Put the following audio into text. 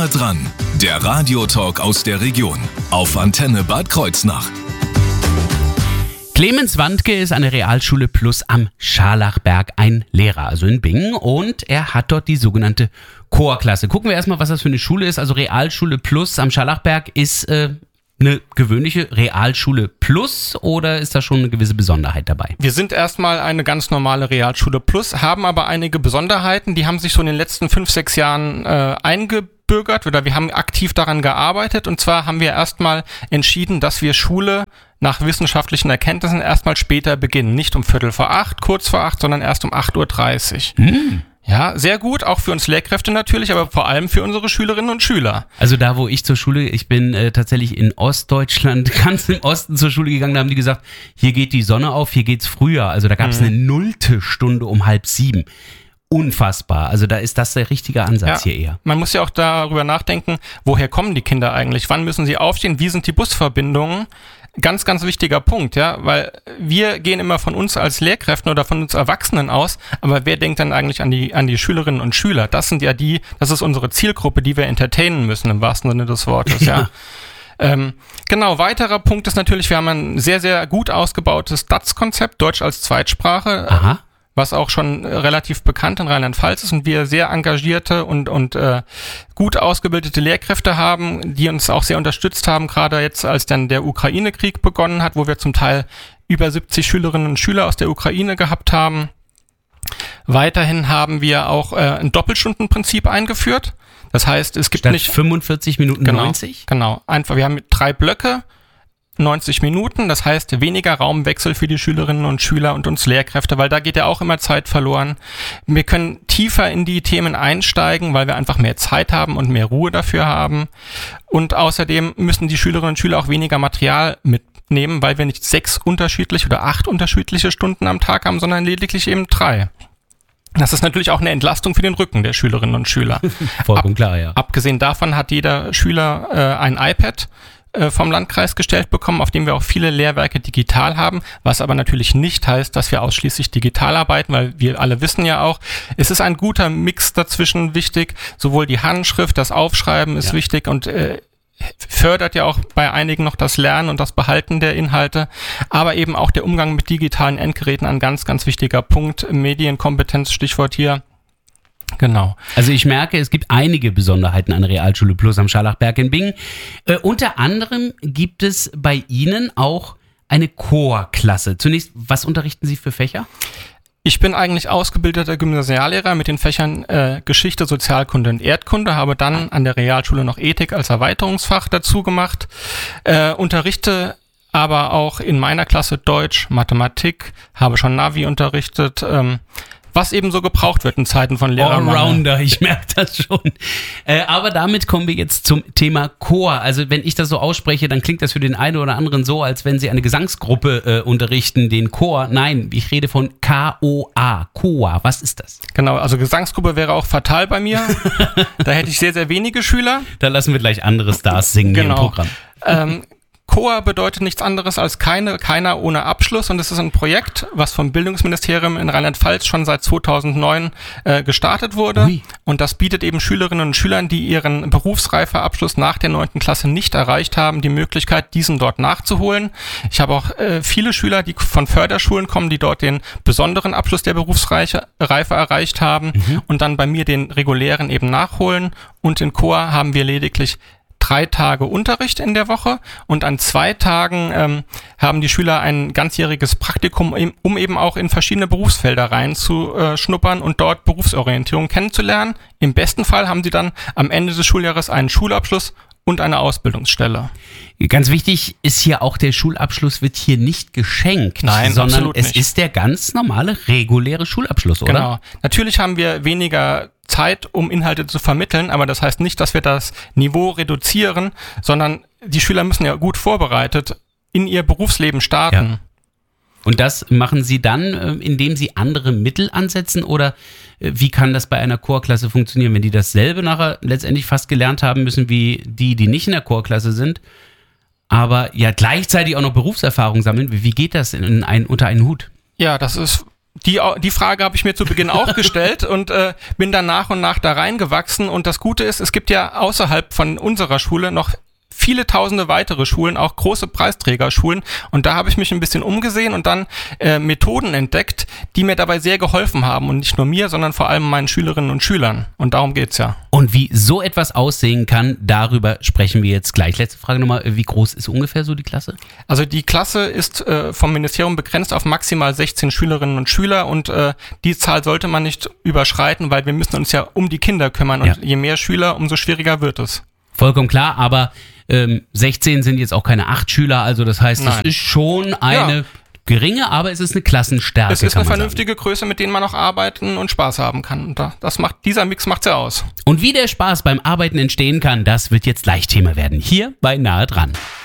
Nah dran, der Radiotalk aus der Region auf Antenne Bad Kreuznach. Clemens Wandke ist an der Realschule Plus am Scharlachberg ein Lehrer, also in Bingen, und er hat dort die sogenannte Chorklasse. Gucken wir erstmal, was das für eine Schule ist. Also Realschule Plus am Scharlachberg ist eine gewöhnliche Realschule Plus, oder ist da schon eine gewisse Besonderheit dabei? Wir sind erstmal eine ganz normale Realschule Plus, haben aber einige Besonderheiten, die haben sich so in den letzten 5-6 Jahren eingebürgert, oder wir haben aktiv daran gearbeitet, und zwar haben wir erstmal entschieden, dass wir Schule nach wissenschaftlichen Erkenntnissen erstmal später beginnen. Nicht um 7:45, kurz vor 8, sondern erst um 8:30 Uhr. Ja, sehr gut, auch für uns Lehrkräfte natürlich, aber vor allem für unsere Schülerinnen und Schüler. Also da, wo ich zur Schule, ich bin tatsächlich in Ostdeutschland, ganz im Osten zur Schule gegangen, da haben die gesagt, hier geht die Sonne auf, hier geht's früher. Also da gab es eine 0. Stunde um 6:30. Unfassbar. Also da ist das der richtige Ansatz hier eher. Man muss ja auch darüber nachdenken, woher kommen die Kinder eigentlich? Wann müssen sie aufstehen? Wie sind die Busverbindungen? Ganz, ganz wichtiger Punkt, ja, weil wir gehen immer von uns als Lehrkräften oder von uns Erwachsenen aus, aber wer denkt dann eigentlich an die Schülerinnen und Schüler? Das sind ja das ist unsere Zielgruppe, die wir entertainen müssen, im wahrsten Sinne des Wortes, ja. Genau, weiterer Punkt ist natürlich, wir haben ein sehr, sehr gut ausgebautes DATS-Konzept, Deutsch als Zweitsprache. Aha. Was auch schon relativ bekannt in Rheinland-Pfalz ist, und wir sehr engagierte und gut ausgebildete Lehrkräfte haben, die uns auch sehr unterstützt haben, gerade jetzt, als dann der Ukraine-Krieg begonnen hat, wo wir zum Teil über 70 Schülerinnen und Schüler aus der Ukraine gehabt haben. Weiterhin haben wir auch ein Doppelstundenprinzip eingeführt. Das heißt, es gibt statt nicht 45 Minuten 90? Genau, einfach, wir haben 3 Blöcke, 90 Minuten, das heißt weniger Raumwechsel für die Schülerinnen und Schüler und uns Lehrkräfte, weil da geht ja auch immer Zeit verloren. Wir können tiefer in die Themen einsteigen, weil wir einfach mehr Zeit haben und mehr Ruhe dafür haben. Und außerdem müssen die Schülerinnen und Schüler auch weniger Material mitnehmen, weil wir nicht 6 unterschiedliche oder 8 unterschiedliche Stunden am Tag haben, sondern lediglich eben 3. Das ist natürlich auch eine Entlastung für den Rücken der Schülerinnen und Schüler. Vollkommen klar, ja. Abgesehen davon hat jeder Schüler ein iPad vom Landkreis gestellt bekommen, auf dem wir auch viele Lehrwerke digital haben, was aber natürlich nicht heißt, dass wir ausschließlich digital arbeiten, weil wir alle wissen ja auch, es ist ein guter Mix dazwischen wichtig, sowohl die Handschrift, das Aufschreiben ist wichtig und fördert ja auch bei einigen noch das Lernen und das Behalten der Inhalte, aber eben auch der Umgang mit digitalen Endgeräten ein ganz, ganz wichtiger Punkt, Medienkompetenz, Stichwort hier. Genau. Also ich merke, es gibt einige Besonderheiten an Realschule Plus am Scharlachberg in Bingen. Unter anderem gibt es bei Ihnen auch eine Chorklasse. Zunächst, was unterrichten Sie für Fächer? Ich bin eigentlich ausgebildeter Gymnasiallehrer mit den Fächern Geschichte, Sozialkunde und Erdkunde, habe dann an der Realschule noch Ethik als Erweiterungsfach dazu gemacht, unterrichte aber auch in meiner Klasse Deutsch, Mathematik, habe schon Navi unterrichtet, was eben so gebraucht wird in Zeiten von Lehrermangel. Allrounder, ich merke das schon. Aber damit kommen wir jetzt zum Thema Chor. Also wenn ich das so ausspreche, dann klingt das für den einen oder anderen so, als wenn Sie eine Gesangsgruppe unterrichten, den Chor. Nein, ich rede von K-O-A, Chor. Was ist das? Genau, also Gesangsgruppe wäre auch fatal bei mir. Da hätte ich sehr, sehr wenige Schüler. Da lassen wir gleich andere Stars singen hier im Programm. Chor bedeutet nichts anderes als keiner ohne Abschluss, und es ist ein Projekt, was vom Bildungsministerium in Rheinland-Pfalz schon seit 2009 gestartet wurde. Ui. Und das bietet eben Schülerinnen und Schülern, die ihren Berufsreifeabschluss nach der 9. Klasse nicht erreicht haben, die Möglichkeit, diesen dort nachzuholen. Ich habe auch viele Schüler, die von Förderschulen kommen, die dort den besonderen Abschluss der Berufsreife erreicht haben und dann bei mir den regulären eben nachholen. Und in Chor haben wir lediglich 3 Tage Unterricht in der Woche, und an 2 Tagen haben die Schüler ein ganzjähriges Praktikum, um eben auch in verschiedene Berufsfelder reinzuschnuppern und dort Berufsorientierung kennenzulernen. Im besten Fall haben sie dann am Ende des Schuljahres einen Schulabschluss und eine Ausbildungsstelle. Ganz wichtig ist hier auch, der Schulabschluss wird hier nicht geschenkt, Nein, sondern absolut es nicht. ist der ganz normale, reguläre Schulabschluss, oder? Genau. Natürlich haben wir weniger Zeit, um Inhalte zu vermitteln, aber das heißt nicht, dass wir das Niveau reduzieren, sondern die Schüler müssen ja gut vorbereitet in ihr Berufsleben starten. Ja. Und das machen Sie dann, indem Sie andere Mittel ansetzen, oder wie kann das bei einer Chorklasse funktionieren, wenn die dasselbe nachher letztendlich fast gelernt haben müssen wie die nicht in der Chorklasse sind, aber ja gleichzeitig auch noch Berufserfahrung sammeln? Wie geht das unter einen Hut? Ja, das ist Die Frage habe ich mir zu Beginn auch gestellt und bin dann nach und nach da reingewachsen. Und das Gute ist, es gibt ja außerhalb von unserer Schule noch viele tausende weitere Schulen, auch große Preisträgerschulen. Und da habe ich mich ein bisschen umgesehen und dann Methoden entdeckt, die mir dabei sehr geholfen haben. Und nicht nur mir, sondern vor allem meinen Schülerinnen und Schülern. Und darum geht's ja. Und wie so etwas aussehen kann, darüber sprechen wir jetzt gleich. Letzte Frage nochmal, wie groß ist ungefähr so die Klasse? Also die Klasse ist vom Ministerium begrenzt auf maximal 16 Schülerinnen und Schüler und die Zahl sollte man nicht überschreiten, weil wir müssen uns ja um die Kinder kümmern und je mehr Schüler, umso schwieriger wird es. Vollkommen klar, aber 16 sind jetzt auch keine 8 Schüler, also das heißt, das ist schon eine geringe, aber es ist eine Klassenstärke. Es ist eine vernünftige Größe, mit denen man auch arbeiten und Spaß haben kann. Und dieser Mix macht's ja aus. Und wie der Spaß beim Arbeiten entstehen kann, das wird jetzt gleich Thema werden, hier bei Nahe dran.